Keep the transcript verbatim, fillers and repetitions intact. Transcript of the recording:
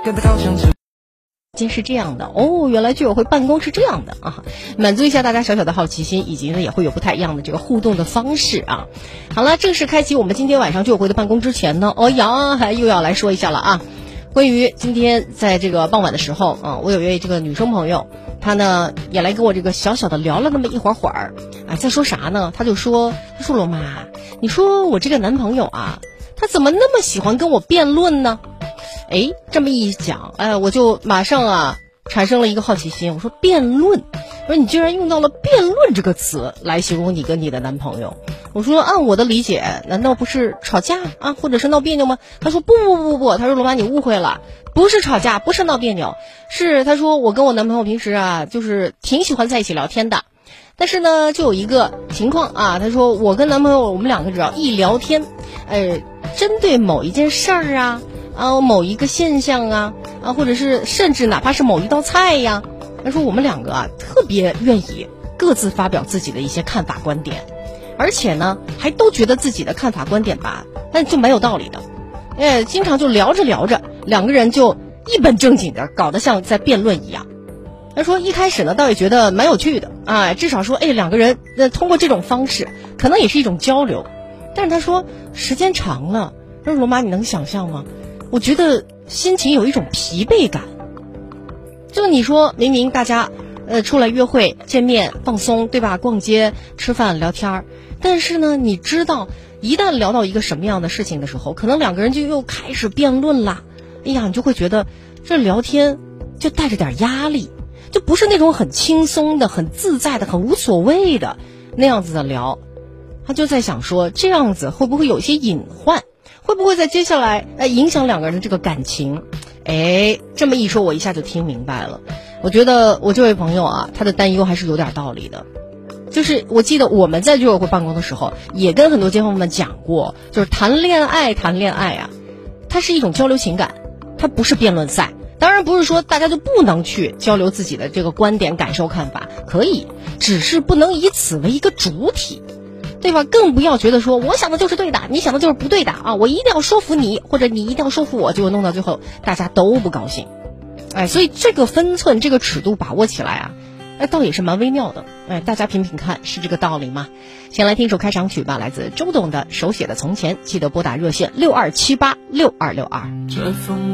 今天是这样的哦，原来居委会办公是这样的啊，满足一下大家小小的好奇心，以及呢也会有不太一样的这个互动的方式啊。好了，正式开启我们今天晚上居委会的办公之前呢，哦呀，还又要来说一下了啊。关于今天在这个傍晚的时候啊，我有一位这个女生朋友，她呢也来跟我这个小小的聊了那么一会儿会儿，啊，在说啥呢？她就说，她说罗妈，你说我这个男朋友啊，他怎么那么喜欢跟我辩论呢？哎，这么一讲，哎，我就马上啊产生了一个好奇心。我说辩论，我说你居然用到了辩论这个词来形容你跟你的男朋友。我说按我的理解，难道不是吵架啊，或者是闹别扭吗？他说不不不不，他说罗妈你误会了，不是吵架，不是闹别扭，是他说我跟我男朋友平时啊就是挺喜欢在一起聊天的。但是呢，就有一个情况啊，他说我跟男朋友我们两个只要一聊天，呃，针对某一件事儿啊。啊，某一个现象啊，啊，或者是甚至哪怕是某一道菜呀，他说我们两个啊特别愿意各自发表自己的一些看法观点，而且呢还都觉得自己的看法观点吧，但就蛮有道理的，哎，经常就聊着聊着，两个人就一本正经的搞得像在辩论一样。他说一开始呢倒也觉得蛮有趣的啊，至少说哎两个人呃通过这种方式可能也是一种交流，但是他说时间长了，说罗妈你能想象吗？我觉得心情有一种疲惫感，就你说明明大家呃出来约会见面放松对吧，逛街吃饭聊天，但是呢你知道一旦聊到一个什么样的事情的时候，可能两个人就又开始辩论啦，哎呀你就会觉得这聊天就带着点压力，就不是那种很轻松的很自在的很无所谓的那样子的聊。他就在想说这样子会不会有一些隐患，会不会在接下来呃影响两个人的这个感情？哎，这么一说我一下就听明白了。我觉得我这位朋友啊，他的担忧还是有点道理的。就是我记得我们在居委会办公的时候也跟很多街坊们讲过，就是谈恋爱谈恋爱啊，它是一种交流情感，它不是辩论赛。当然不是说大家就不能去交流自己的这个观点感受看法，可以，只是不能以此为一个主体，对吧？更不要觉得说我想的就是对的，你想的就是不对的啊！我一定要说服你，或者你一定要说服我，结果弄到最后大家都不高兴。哎，所以这个分寸这个尺度把握起来啊，哎，倒也是蛮微妙的。哎，大家品品看，是这个道理吗？先来听首开场曲吧，来自周董的手写的从前，记得拨打热线六二七八六二六二。